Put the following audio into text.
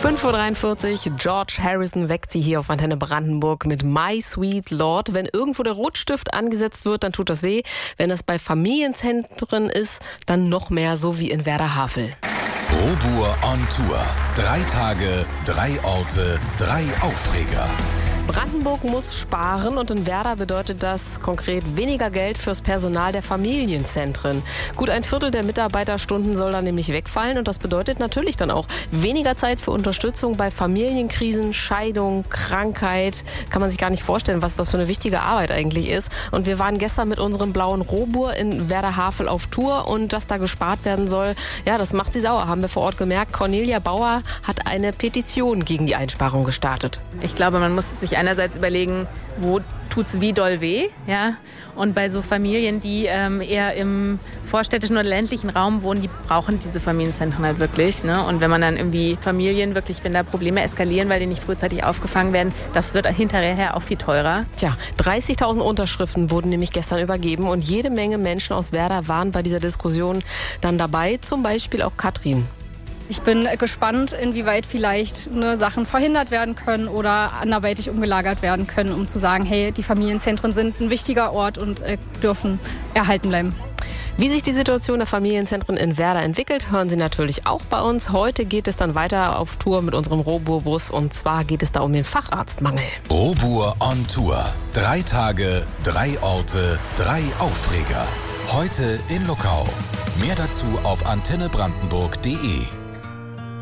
5:43 Uhr, George Harrison weckt Sie hier auf Antenne Brandenburg mit My Sweet Lord. Wenn irgendwo der Rotstift angesetzt wird, dann tut das weh. Wenn das bei Familienzentren ist, dann noch mehr, so wie in Werder-Havel. Robur on Tour. 3 Tage, 3 Orte, 3 Aufreger. Brandenburg muss sparen und in Werder bedeutet das konkret weniger Geld fürs Personal der Familienzentren. Gut ein Viertel der Mitarbeiterstunden soll dann nämlich wegfallen und das bedeutet natürlich dann auch weniger Zeit für Unterstützung bei Familienkrisen, Scheidung, Krankheit. Kann man sich gar nicht vorstellen, was das für eine wichtige Arbeit eigentlich ist. Und wir waren gestern mit unserem blauen Robur in Werder-Havel auf Tour und dass da gespart werden soll, ja, das macht sie sauer, haben wir vor Ort gemerkt. Cornelia Bauer hat eine Petition gegen die Einsparung gestartet. Ich glaube, man muss sich einerseits überlegen, wo tut's wie doll weh, ja. Und bei so Familien, die eher im vorstädtischen oder ländlichen Raum wohnen, die brauchen diese Familienzentren halt wirklich, ne? Und wenn man dann irgendwie Familien wirklich, wenn da Probleme eskalieren, weil die nicht frühzeitig aufgefangen werden, das wird hinterher auch viel teurer. Tja, 30.000 Unterschriften wurden nämlich gestern übergeben und jede Menge Menschen aus Werder waren bei dieser Diskussion dann dabei, zum Beispiel auch Katrin. Ich bin gespannt, inwieweit vielleicht Sachen verhindert werden können oder anderweitig umgelagert werden können, um zu sagen, hey, die Familienzentren sind ein wichtiger Ort und dürfen erhalten bleiben. Wie sich die Situation der Familienzentren in Werder entwickelt, hören Sie natürlich auch bei uns. Heute geht es dann weiter auf Tour mit unserem Robur-Bus und zwar geht es da um den Facharztmangel. Robur on Tour. 3 Tage, 3 Orte, 3 Aufreger. Heute in Luckau. Mehr dazu auf antennebrandenburg.de.